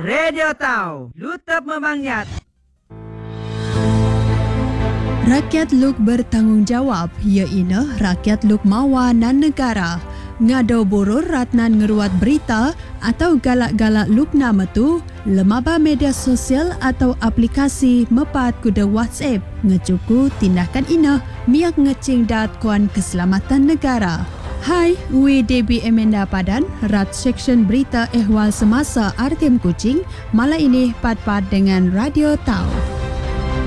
Radio Tau, lutap memangyat. Rakyat Luk bertanggungjawab, iaitu rakyat Luk Mawa nan negara. Ngado boror ratnan ngeruat berita atau galak-galak Luk nama tu, lemaba media sosial atau aplikasi mepat kuda WhatsApp ngecuku tindakan ina miak ngecing dat kuan keselamatan negara. Hai, Wi Debbie Emenda Padan, Rat Seksyen Berita Ehwal Semasa RTM Kuching, malam ini pat-pat dengan Radio Tau.